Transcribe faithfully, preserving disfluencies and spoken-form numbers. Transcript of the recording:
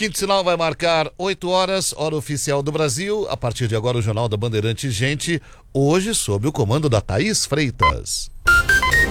Quinto sinal vai marcar oito horas, hora oficial do Brasil. A partir de agora, o Jornal da Bandeirantes, gente, hoje sob o comando da Thaís Freitas.